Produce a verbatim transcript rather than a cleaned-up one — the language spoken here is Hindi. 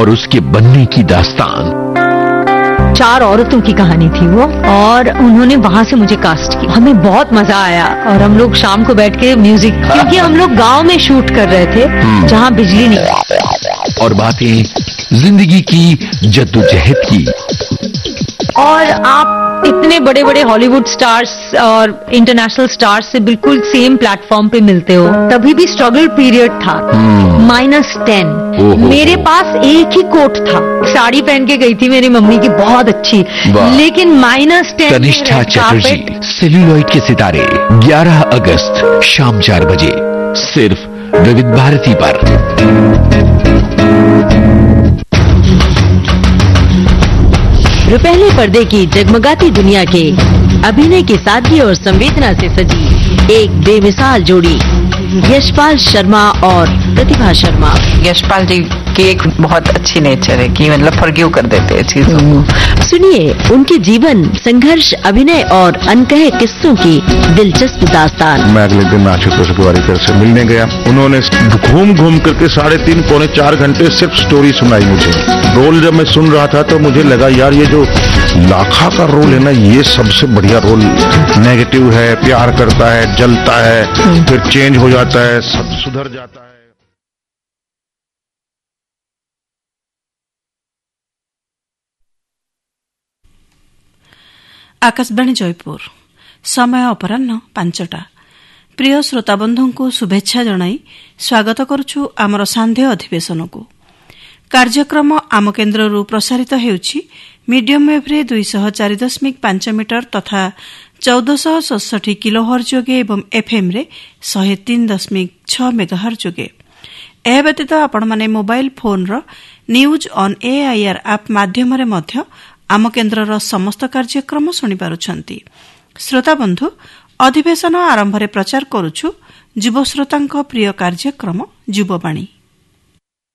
और उसके बनने की दास्तान। चार औरतों की कहानी थी वो, और उन्होंने वहां से मुझे कास्ट किया। हमें बहुत मजा आया, और हम लोग शाम को बैठ के म्यूजिक, क्योंकि हम लोग गांव में शूट कर रहे थे जहां बिजली नहीं, और बातें जिंदगी की जद्दोजहद की। और आप इतने बड़े बड़े हॉलीवुड स्टार्स और इंटरनेशनल स्टार्स से बिल्कुल सेम प्लेटफॉर्म पे मिलते हो। तभी भी स्ट्रगल पीरियड था, माइनस टेन। मेरे पास एक ही कोट था, साड़ी पहन के गई थी मेरी मम्मी की, बहुत अच्छी, लेकिन minus ten. Tanishtha Chatterjee, celluloid के सितारे, ग्यारह अगस्त शाम चार बजे, सिर्फ विविध भारती पर। रुपहले पर्दे की जगमगाती दुनिया के अभिनय की सादगी और संवेदना से सजी एक बेमिसाल जोड़ी, यशपाल शर्मा और प्रतिभा शर्मा। यशपाल जी की एक बहुत अच्छी नेचर है कि मतलब फॉरगिव कर देते हैं चीजों। सुनिए उनके जीवन, संघर्ष, अभिनय और अनकहे किस्सों की दिलचस्प दास्तान। मैं अगले दिन आशुतोष गोवारिकर से मिलने गया। उन्होंने घूम घूम करके साढ़े तीन पौने चार घंटे सिर्फ स्टोरी सुनाई मुझे। रोल जब मैं सुन रहा था तो मुझे लगा यार ये जो लाखा का रोल है ना, ये सबसे बढ़िया रोल। नेगेटिव है, प्यार करता है, जलता है, फिर चेंज हो जाता है, सब सुधर जाता है। आकाशवाणी जयपुर, समय अपराह्न पांचटा। प्रिय श्रोताबंधु को शुभेच्छा जणाई स्वागत करुछु आमर सांध्य अधिवेशन को। कार्यक्रम आम केन्द्ररू प्रसारित हेउछि मीडियम वेव्रे दुईश चार दशमिक पांच मीटर तथा चौदह सड़सठ किलोहर्ज जोगे एवं एफएम रे शहे तीन दशमिक छ मेगाहर्ज जोगे। एहा व्यतीत आपण माने mobile phone row news on AIR app माध्यम मध्य आम केन्द्रर समस्त कार्यक्रम शुणी पारुछंती। श्रोताबंधु, अधिवेशन आरंभ रे प्रचार करुछु युव श्रोतांक प्रिय कार्यक्रम युववाणी।